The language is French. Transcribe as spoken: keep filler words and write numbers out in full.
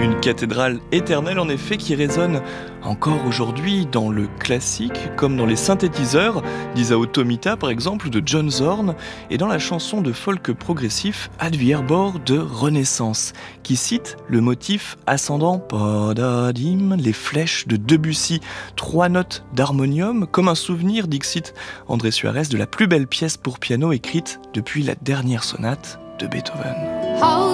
Une cathédrale éternelle en effet qui résonne encore aujourd'hui dans le classique comme dans les synthétiseurs d'Isao Tomita par exemple de John Zorn et dans la chanson de folk progressif Advierbor de Renaissance qui cite le motif ascendant Padadim, les flèches de Debussy, trois notes d'harmonium comme un souvenir dixit André Suarez de la plus belle pièce pour piano écrite depuis la dernière sonate de Beethoven.